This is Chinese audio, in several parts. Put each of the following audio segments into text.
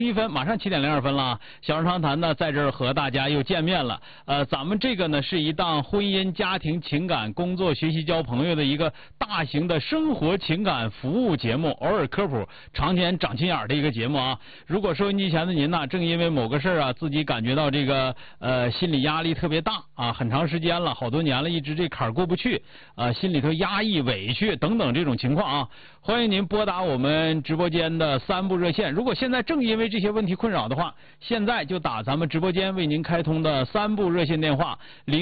1分，马上7点02分了。小人长谈呢，在这儿和大家又见面了。咱们这个呢是一档婚姻、家庭、情感、工作、学习、交朋友的一个大型的生活情感服务节目，偶尔科普，常年长心眼的一个节目啊。如果收音机前的您呢，正因为某个事儿啊，自己感觉到这个心理压力特别大啊，很长时间了，好多年了，一直这坎儿过不去啊，心里头压抑、委屈等等这种情况啊，欢迎您拨打我们直播间的3部热线。如果现在正因为这些问题困扰的话，现在就打咱们直播间为您开通的3部热线电话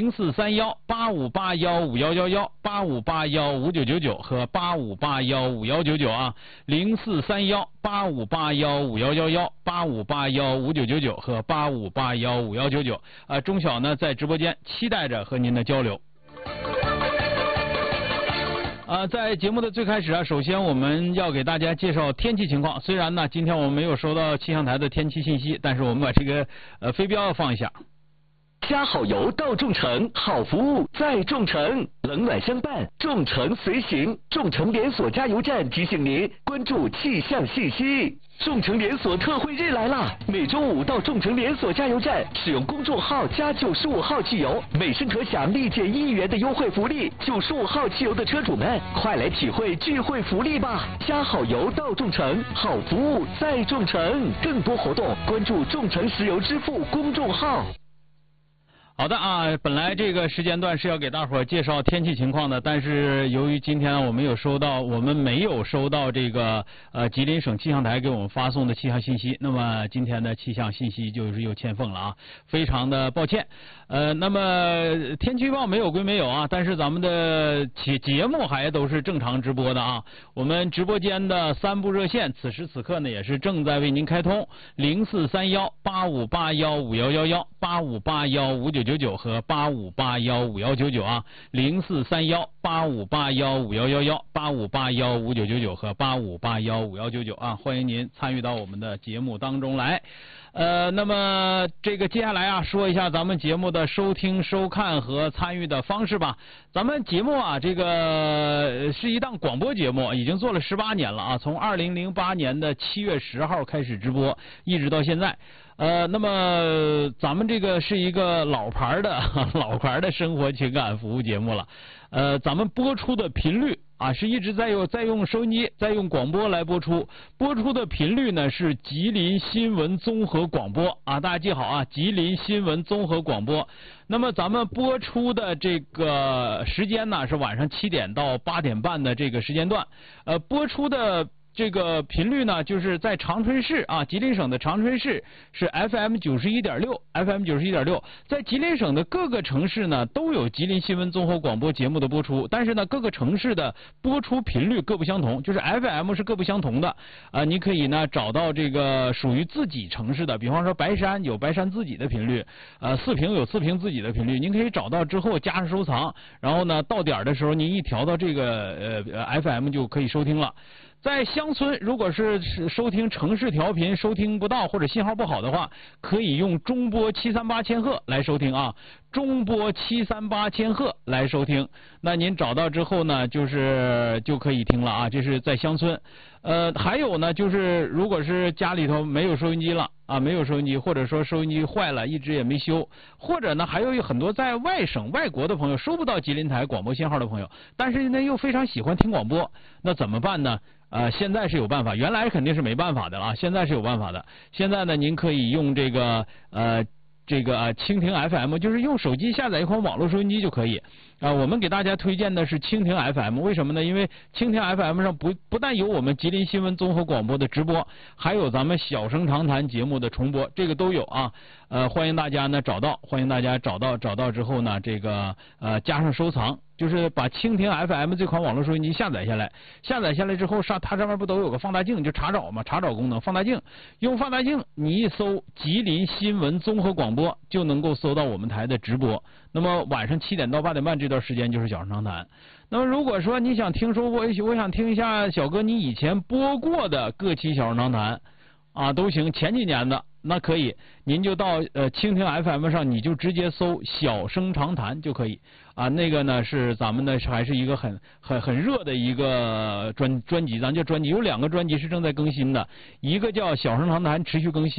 ：043185815111、85815999和85815199啊，043185815111、85815999和85815199。钟晓呢在直播间期待着和您的交流。在节目的最开始啊，首先我们要给大家介绍天气情况。虽然呢，今天我们没有收到气象台的天气信息，但是我们把这个飞镖要放一下。 加好油到众诚，好服务在众诚，冷暖相伴，众诚随行。众诚连锁加油站提醒您关注气象信息。众诚连锁特惠日来啦！每周5到众诚连锁加油站使用公众号加95号汽油，每升可享立减1元的优惠福利。95号汽油的车主们，快来体会聚会福利吧！加好油到众诚，好服务在众诚。更多活动关注众诚石油支付公众号。 好的啊，本来这个时间段是要给大伙儿介绍天气情况的，但是由于今天我们没有收到这个吉林省气象台给我们发送的气象信息，那么今天的气象信息就是又欠奉了啊，非常的抱歉。那么天气预报没有归没有啊，但是咱们的节目还都是正常直播的啊。我们直播间的3部热线此时此刻呢也是正在为您开通，043185815111、85815999和85815199啊，043185815111、85815999和85815199啊，欢迎您参与到我们的节目当中来。那么这个接下来啊，说一下咱们节目的收听、收看和参与的方式吧。咱们节目啊，这个是一档广播节目，已经做了18年了啊，从2008年的7月10号开始直播，一直到现在。那么咱们这个是一个老牌的生活情感服务节目了。咱们播出的频率啊，是一直在用收音机、在用广播来播出。播出的频率呢是吉林新闻综合广播啊，大家记好啊，吉林新闻综合广播。那么咱们播出的这个时间呢是晚上7点到8点半的这个时间段。播出的这个频率呢，就是在长春市啊，吉林省的长春市是 FM 91.6，在吉林省的各个城市呢都有吉林新闻综合广播节目的播出，但是呢各个城市的播出频率各不相同，就是 FM 是各不相同的你可以呢找到这个属于自己城市的，比方说白山有白山自己的频率，四平有四平自己的频率，您可以找到之后加上收藏，然后呢到点的时候您一调到这个FM 就可以收听了。在乡村，如果是收听城市调频收听不到或者信号不好的话，可以用中波738千赫来收听啊，中波738千赫来收听。那您找到之后呢，就可以听了啊，这是在乡村。还有呢，就是如果是家里头没有收音机了啊，没有收音机，或者说收音机坏了，一直也没修，或者呢还有很多在外省外国的朋友收不到吉林台广播信号的朋友，但是呢又非常喜欢听广播，那怎么办呢？现在是有办法，原来肯定是没办法的了，现在是有办法的。现在呢，您可以用这个蜻蜓 FM， 就是用手机下载一款网络收音机就可以。我们给大家推荐的是蜻蜓 FM， 为什么呢？因为蜻蜓 FM 上不但有我们吉林新闻综合广播的直播，还有咱们小声长谈节目的重播，这个都有啊。欢迎大家呢欢迎大家找到之后呢，这个加上收藏。就是把蜻蜓 FM 这款网络收音机下载下来之后，它上面不都有个放大镜，就查找嘛，查找功能，放大镜，用放大镜你一搜吉林新闻综合广播，就能够搜到我们台的直播。那么晚上7点到8点半这段时间就是小声长谈。那么如果说你想听说我想听一下小哥你以前播过的各期小声长谈啊，都行，前几年的那可以，您就到蜻蜓 FM 上，你就直接搜小声长谈就可以啊。那个呢是咱们的还是一个很热的一个专辑，咱叫专辑，有2个专辑是正在更新的，一个叫小声长谈持续更新。